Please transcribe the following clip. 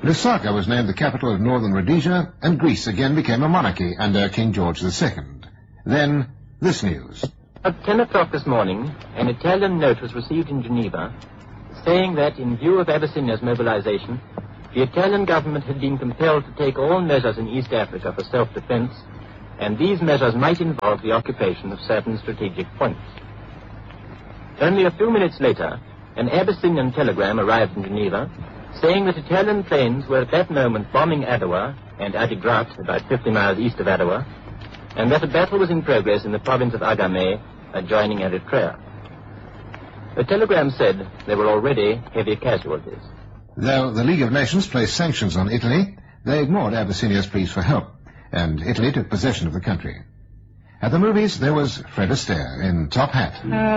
Lusaka was named the capital of northern Rhodesia, and Greece again became a monarchy under King George II. Then, this news. At 10 o'clock this morning, an Italian note was received in Geneva saying that, in view of Abyssinia's mobilization, the Italian government had been compelled to take all measures in East Africa for self-defense, and these measures might involve the occupation of certain strategic points. Only a few minutes later, an Abyssinian telegram arrived in Geneva saying that Italian planes were at that moment bombing Adowa and Adigrat, about 50 miles east of Adowa, and that a battle was in progress in the province of Agame, adjoining Eritrea. The telegram said there were already heavy casualties. Though the League of Nations placed sanctions on Italy, they ignored Abyssinia's pleas for help, and Italy took possession of the country. At the movies, there was Fred Astaire in Top Hat.